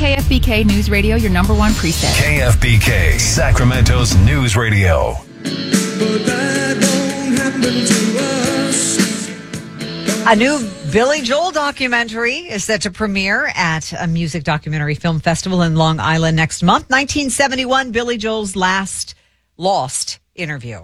KFBK News Radio, your number one preset. KFBK, Sacramento's news radio. But that won't happen to us. A new Billy Joel documentary is set to premiere at a music documentary film festival in Long Island next month. 1971, Billy Joel's lost interview.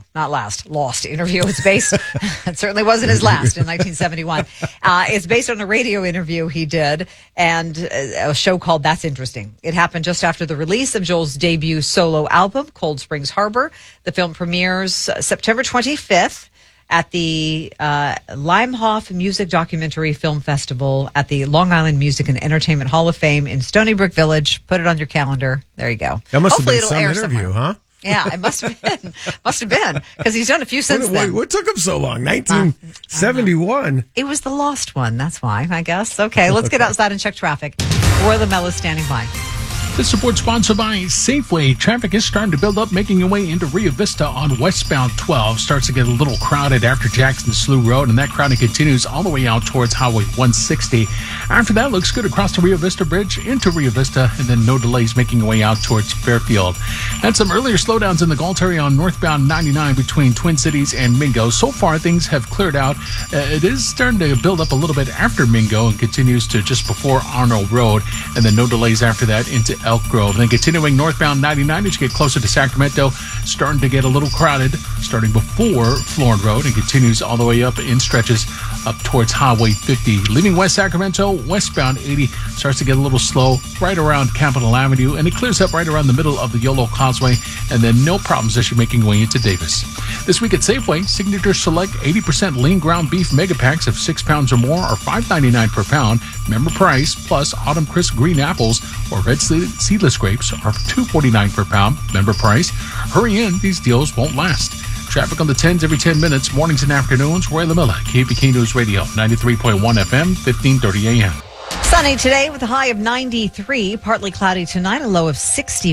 It's based, it certainly wasn't his last in 1971. It's based on a radio interview he did and a show called That's Interesting. It happened just after the release of Joel's debut solo album, Cold Springs Harbor. The film premieres September 25th at the Limehoff Music Documentary Film Festival at the Long Island Music and Entertainment Hall of Fame in Stony Brook Village. Put it on your calendar. There you go. That must Hopefully have been some interview, somewhere. huh? Yeah, it must have been. Because he's done a few since then. What took him so long? 1971. It was the lost one. That's why, I guess. Okay, let's get outside and check traffic. Roy LaMelo is standing by. This report sponsored by Safeway. Traffic is starting to build up, making your way into Rio Vista on westbound 12. Starts to get a little crowded after Jackson Slough Road, and that crowding continues all the way out towards Highway 160. After that, looks good across the Rio Vista Bridge into Rio Vista, and then no delays making your way out towards Fairfield. And some earlier slowdowns in the Galt area on northbound 99 between Twin Cities and Mingo. So far, things have cleared out. It is starting to build up a little bit after Mingo and continues to just before Arnold Road, and then no delays after that into Elk Grove. Then continuing northbound 99 as you get closer to Sacramento, starting to get a little crowded, starting before Florin Road and continues all the way up in stretches up towards Highway 50. Leaving West Sacramento, westbound 80 starts to get a little slow right around Capitol Avenue, and it clears up right around the middle of the Yolo Causeway, and then no problems as you're making your way into Davis. This week at Safeway, Signature Select 80% lean ground beef mega packs of 6 pounds or more are $5.99 per pound. Member price, plus Autumn Crisp green apples or red seedless grapes are $2.49 per pound. Member price. Hurry in, these deals won't last. Traffic on the 10s every 10 minutes, mornings and afternoons. Roy LaMilla, KFBK News Radio, 93.1 FM, 1530 AM. Sunny today with a high of 93. Partly cloudy tonight, a low of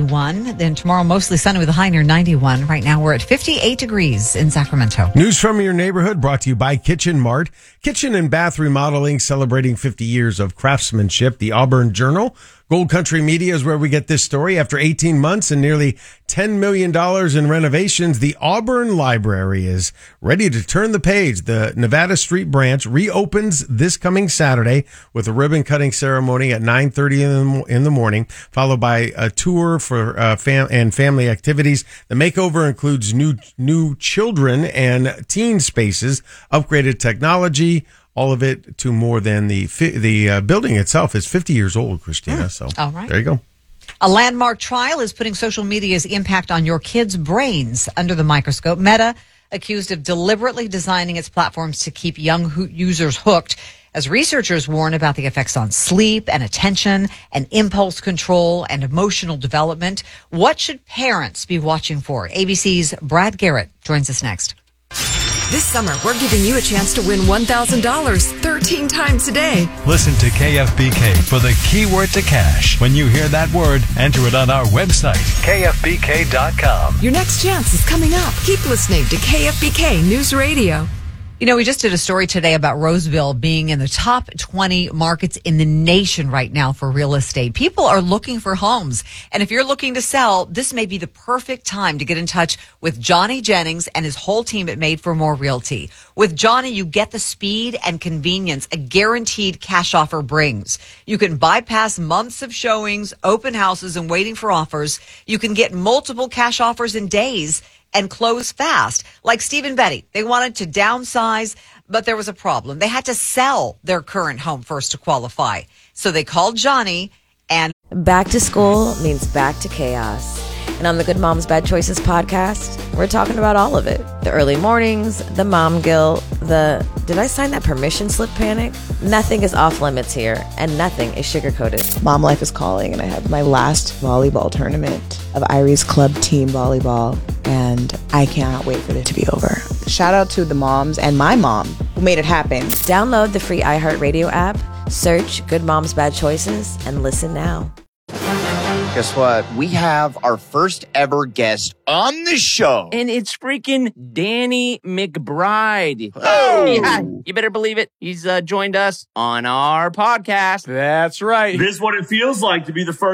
61. Then tomorrow, mostly sunny with a high near 91. Right now, we're at 58 degrees in Sacramento. News from your neighborhood brought to you by Kitchen Mart. Kitchen and bath remodeling celebrating 50 years of craftsmanship. The Auburn Journal. Gold Country Media is where we get this story. After 18 months and nearly $10 million in renovations, the Auburn Library is ready to turn the page. The Nevada Street branch reopens this coming Saturday with a ribbon-cutting ceremony at 9:30 in the morning, followed by a tour for family activities. The makeover includes new children and teen spaces, upgraded technology, all of it to more than the building itself is 50 years old, Christina. So all right. There you go. A landmark trial is putting social media's impact on your kids' brains under the microscope. Meta, accused of deliberately designing its platforms to keep young users hooked, as researchers warn about the effects on sleep and attention and impulse control and emotional development. What should parents be watching for? ABC's Brad Garrett joins us next. This summer, we're giving you a chance to win $1,000 13 times a day. Listen to KFBK for the keyword to cash. When you hear that word, enter it on our website, kfbk.com. Your next chance is coming up. Keep listening to KFBK News Radio. You know, we just did a story today about Roseville being in the top 20 markets in the nation right now for real estate. People are looking for homes. And if you're looking to sell, this may be the perfect time to get in touch with Johnny Jennings and his whole team at Made for More Realty. With Johnny, you get the speed and convenience a guaranteed cash offer brings. You can bypass months of showings, open houses, and waiting for offers. You can get multiple cash offers in days and close fast. Like Steve and Betty, they wanted to downsize, but there was a problem. They had to sell their current home first to qualify. So they called Johnny and... Back to school means back to chaos. And on the Good Moms Bad Choices podcast, we're talking about all of it. The early mornings, the mom guilt, the did I sign that permission slip panic? Nothing is off limits here, and nothing is sugar-coated. Mom life is calling, and I have my last volleyball tournament of Irie's Club Team Volleyball, and I cannot wait for it to be over. Shout out to the moms and my mom who made it happen. Download the free iHeartRadio app, search Good Moms Bad Choices, and listen now. Guess what? We have our first ever guest on the show. And it's freaking Danny McBride. Oh! Yeah, you better believe it. He's joined us on our podcast. That's right. This is what it feels like to be the first